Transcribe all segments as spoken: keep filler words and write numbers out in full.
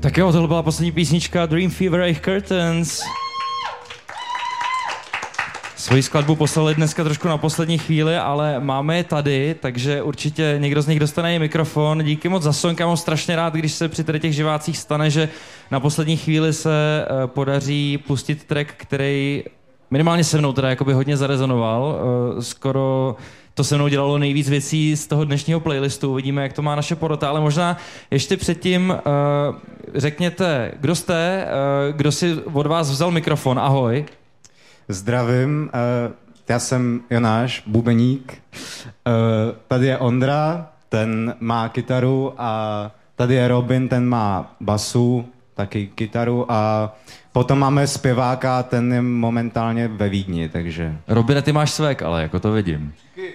Tak jo, tohle byla poslední písnička Dream Fever a Curtains. Svoji skladbu poslali dneska trošku na poslední chvíli, ale máme je tady, takže určitě někdo z nich dostane i mikrofon. Díky moc za song, já mám strašně rád, když se při těch živácích stane, že na poslední chvíli se uh, podaří pustit track, který minimálně se mnou teda jakoby hodně zarezonoval. Uh, skoro to se mnou dělalo nejvíc věcí z toho dnešního playlistu. Uvidíme, jak to má naše porota, ale možná ještě předtím uh, řekněte, kdo jste, uh, kdo si od vás vzal mikrofon. Ahoj. Zdravím, uh, já jsem Jonáš, bubeník. Uh, tady je Ondra, ten má kytaru a tady je Robin, ten má basu, taky kytaru a potom máme zpěváka, ten je momentálně ve Vídni, takže... Robine, ty máš svek, ale jako to vidím.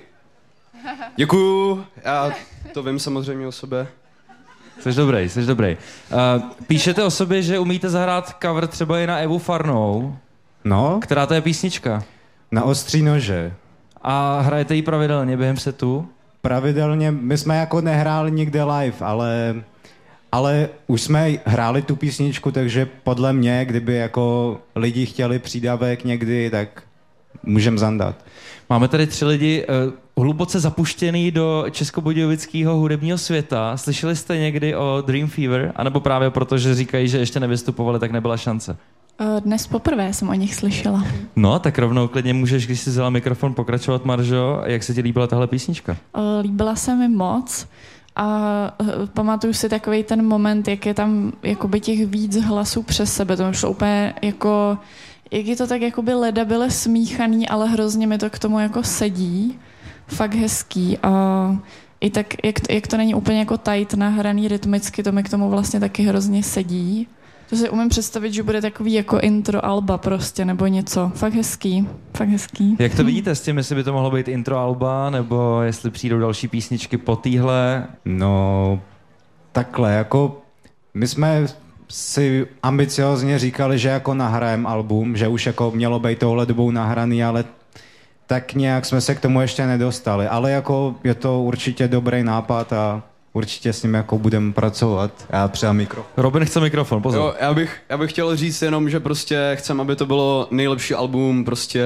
Děkuju, já to vím samozřejmě o sobě. Jsi dobrý, jsi dobrý. Uh, píšete o sobě, že umíte zahrát cover třeba i na Evu Farnou. No? Která to je písnička? Na ostří nože. A hrajete ji pravidelně během setu? Pravidelně, my jsme jako nehráli nikde live, ale, ale už jsme hráli tu písničku, takže podle mě, kdyby jako lidi chtěli přídavek někdy, tak můžem zandat. Máme tady tři lidi uh, hluboce zapuštěný do českobudějovického hudebního světa. Slyšeli jste někdy o Dream Fever? A nebo právě proto, že říkají, že ještě nevystupovali, tak nebyla šance? Dnes poprvé jsem o nich slyšela. No, tak rovnou klidně můžeš, když jsi vzala mikrofon, pokračovat, Maržo. Jak se ti líbila tahle písnička? Líbila se mi moc a pamatuju si takovej ten moment, jak je tam jakoby těch víc hlasů přes sebe. To mi šlo úplně jako, jak je to tak jakoby ledabyle smíchaný, ale hrozně mi to k tomu jako sedí. Fakt hezký a i tak, jak to, jak to není úplně jako tight nahraný rytmicky, to mi k tomu vlastně taky hrozně sedí. To si umím představit, že bude takový jako intro alba prostě, nebo něco. Fakt hezký, fakt hezký. Jak to vidíte s tím, jestli by to mohlo být intro alba, nebo jestli přijdou další písničky po týhle? No, takhle, jako my jsme si ambiciozně říkali, že jako nahrajem album, že už jako mělo být touhle dobou nahraný, ale tak nějak jsme se k tomu ještě nedostali. Ale jako je to určitě dobrý nápad a určitě s ním jako budeme pracovat. Já přijám mikrofon. Robin chce mikrofon, pozor. Jo, já bych, já bych chtěl říct jenom, že prostě chcem, aby to bylo nejlepší album, prostě,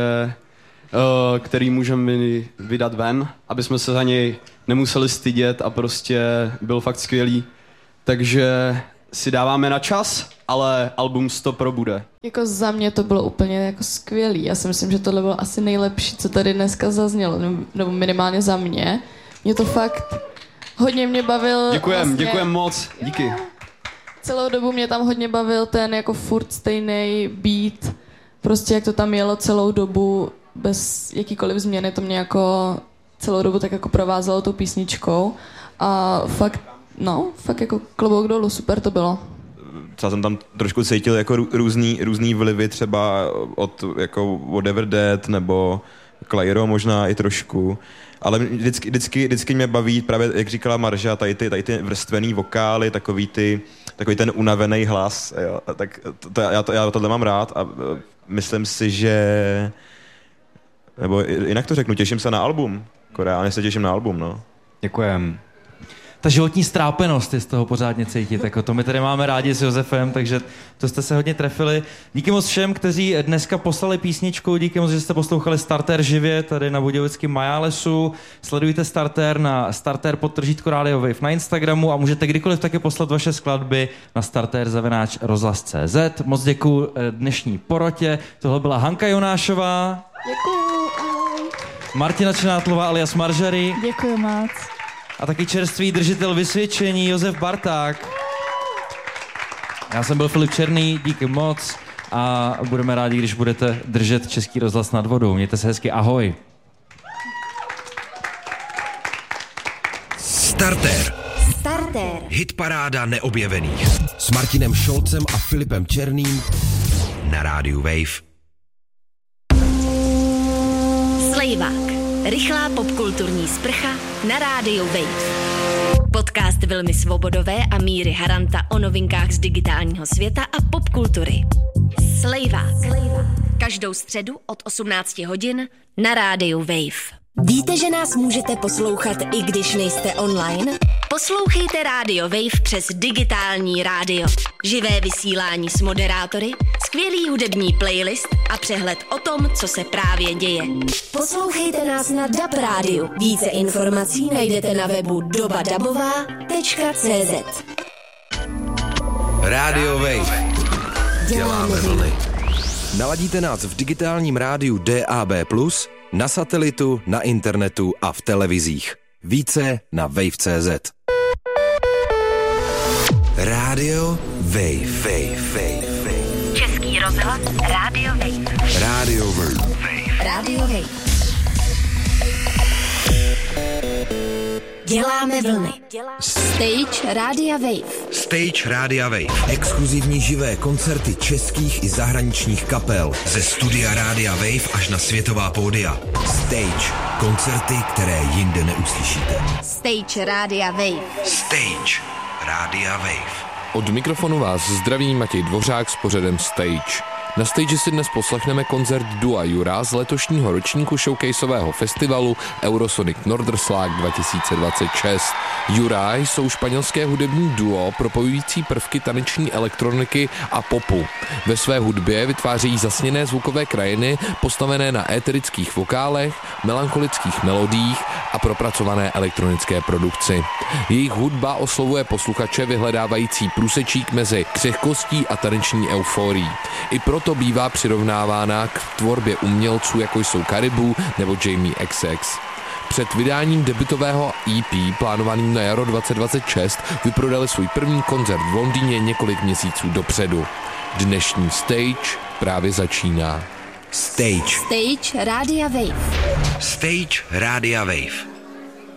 uh, který můžeme vydat ven, aby jsme se za něj nemuseli stydět a prostě byl fakt skvělý. Takže si dáváme na čas, ale album sto pro bude. Jako za mě to bylo úplně jako skvělý. Já si myslím, že tohle bylo asi nejlepší, co tady dneska zaznělo, nebo minimálně za mě. Mě to fakt hodně mě bavil. Děkujem, vlastně, děkujem moc, díky. Jo, celou dobu mě tam hodně bavil ten jako furt stejný beat, prostě jak to tam jelo celou dobu, bez jakýkoliv změny, to mě jako celou dobu tak jako provázelo tou písničkou a fakt, no, fakt jako klobouk dolů, super to bylo. Třeba jsem tam trošku cítil jako různý, různý vlivy třeba od jako Whatever Dead nebo Clairo možná i trošku. Ale vždycky, vždycky, vždycky mě baví právě, jak říkala Marža, tady ty, tady ty vrstvený vokály, takový, ty, takový ten unavený hlas. Jo. Tak to, to, já, to, já tohle mám rád a myslím si, že... Nebo jinak to řeknu, těším se na album. Jako reálně se těším na album, no. Děkujem. Ta životní strápenost je z toho pořádně cítit. Jako to my tady máme rádi s Josefem, takže to jste se hodně trefili. Díky moc všem, kteří dneska poslali písničku, díky moc, že jste poslouchali Starter živě tady na Budějovickém Majálesu. Sledujte Starter na Starter podtržítko Radio Wave na Instagramu a můžete kdykoliv taky poslat vaše skladby na starter zavináč rozhlas tečka cé zet. Moc děkuju dnešní porotě. Tohle byla Hanka Jonášová. Děkuju, ahoj. Martina Čenátlová alias Maržary. Děkuju moc. A taky čerstvý držitel vysvědčení Josef Barták. Já jsem byl Filip Černý, díky moc a budeme rádi, když budete držet Český rozhlas nad vodou. Mějte se hezky, ahoj. Starter. Starter. Hitparáda neobjevených. S Martinem Šolcem a Filipem Černým na rádiu Wave. Slejvák. Rychlá popkulturní sprcha na rádiu Wave. Podcast Vilmy Svobodové a Míry Haranta o novinkách z digitálního světa a popkultury. Slejvák. Každou středu od osmnácti hodin na rádiu Wave. Víte, že nás můžete poslouchat, i když nejste online? Poslouchejte Radio Wave přes digitální rádio. Živé vysílání s moderátory, skvělý hudební playlist a přehled o tom, co se právě děje. Poslouchejte nás na D A B rádiu. Více informací najdete na webu doba dabová tečka cé zet. Radio Wave. Děláme vlny. Naladíte nás v digitálním rádiu D A B plus, na satelitu, na internetu a v televizích. Více na wave tečka cé zet. Radio Wave. Wave, Wave, Wave. Český rozhlas Radio Wave. Radio Wave. Radio Wave. Děláme vlny. Stage Rádia Wave. Stage Rádia Wave. Exkluzivní živé koncerty českých i zahraničních kapel. Ze studia Rádia Wave až na světová pódia. Stage. Koncerty, které jinde neuslyšíte. Stage Rádia Wave. Stage Rádia Wave. Od mikrofonu vás zdraví Matěj Dvořák s pořadem Stage. Na stage si dnes poslechneme koncert Dua Jura z letošního ročníku showcaseového festivalu Eurosonic Norderslag dva tisíce dvacet šest. Jura jsou španělské hudební duo propojující prvky taneční elektroniky a popu. Ve své hudbě vytvářejí zasněné zvukové krajiny postavené na éterických vokálech, melancholických melodiích a propracované elektronické produkci. Jejich hudba oslovuje posluchače vyhledávající průsečík mezi křehkostí a taneční euforií. I proto bývá přirovnávána k tvorbě umělců, jako jsou Caribou nebo Jamie X X. Před vydáním debutového E P plánovaným na jaro dvacet dvacet šest vyprodali svůj první koncert v Londýně několik měsíců dopředu. Dnešní stage právě začíná. Stage. Stage Rádia Wave. Stage Rádia Wave.